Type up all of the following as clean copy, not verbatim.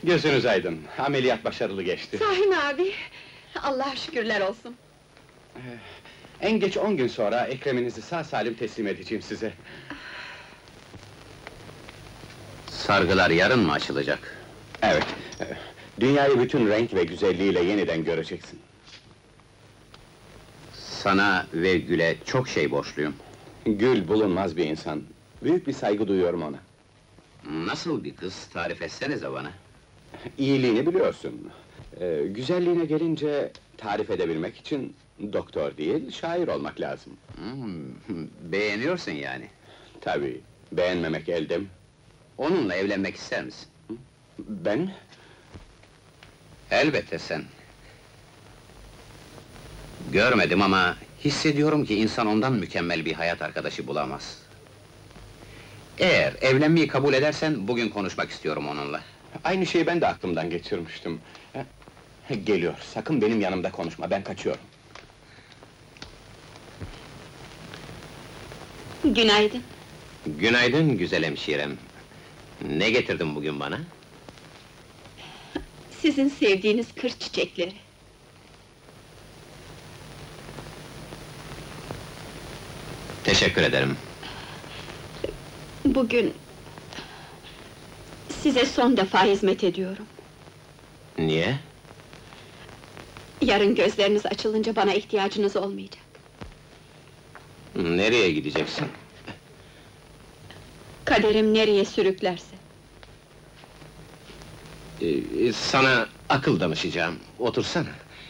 Gözünüz aydın, ameliyat başarılı geçti. Sahi mi abi? Allah'a şükürler olsun. En geç 10 gün sonra Ekrem'inizi sağ salim teslim edeceğim size. Sargılar yarın mı açılacak? Evet, dünyayı bütün renk ve güzelliğiyle yeniden göreceksin. Sana ve Gül'e çok şey borçluyum. Gül bulunmaz bir insan, büyük bir saygı duyuyorum ona. Nasıl bir kız, tarif etsenize bana. İyiliğini biliyorsun. Güzelliğine gelince, tarif edebilmek için doktor değil, şair olmak lazım. Beğeniyorsun yani. Tabii, beğenmemek elde mi? Onunla evlenmek ister misin? Ben? Elbette sen. Görmedim ama hissediyorum ki insan ondan mükemmel bir hayat arkadaşı bulamaz. Eğer evlenmeyi kabul edersen bugün konuşmak istiyorum onunla. Aynı şeyi ben de aklımdan geçirmiştim. Geliyor, sakın benim yanımda konuşma, ben kaçıyorum. Günaydın. Günaydın güzel hemşirem. Ne getirdin bugün bana? Sizin sevdiğiniz kır çiçekleri. Teşekkür ederim. Bugün... size son defa hizmet ediyorum. Niye? Yarın gözleriniz açılınca bana ihtiyacınız olmayacak. Nereye gideceksin? Kaderim nereye sürüklerse. Sana akıl danışacağım, otursana.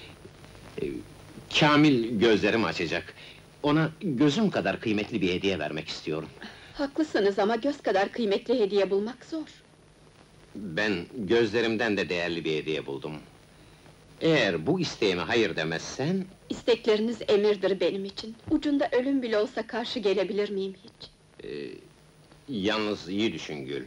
Kamil gözlerimi açacak. Ona gözüm kadar kıymetli bir hediye vermek istiyorum. Haklısınız ama göz kadar kıymetli hediye bulmak zor. Ben gözlerimden de değerli bir hediye buldum. Eğer bu isteğime hayır demezsen... İstekleriniz emirdir benim için. Ucunda ölüm bile olsa karşı gelebilir miyim hiç? Yalnız iyi düşün Gül.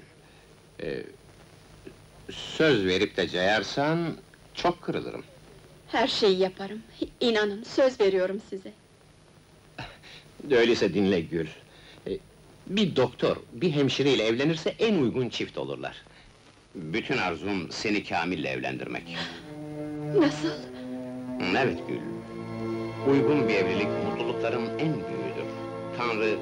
Söz verip de cayarsan... çok kırılırım. Her şeyi yaparım. İnanın, söz veriyorum size. Öyleyse dinle Gül. Bir doktor, bir hemşireyle evlenirse en uygun çift olurlar. Bütün arzum seni Kamil'le evlendirmek. Nasıl? Evet Gül. Uygun bir evlilik mutlulukların en büyüğüdür. Tanrı